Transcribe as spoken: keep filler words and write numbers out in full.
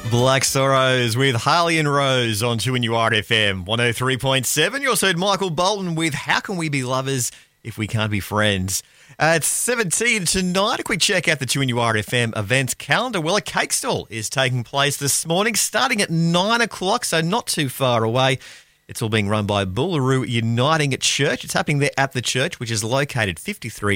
Black Sorrows with Harley and Rose on two N U R F M one oh three point seven. You also heard Michael Bolton with How Can We Be Lovers If We Can't Be Friends. Uh, it's seventeen tonight. A quick check out the two N U R F M events calendar. Well, a cake stall is taking place this morning starting at nine o'clock, so not too far away. It's all being run by Boolaroo Uniting Church. It's happening there at the church, which is located fifty-three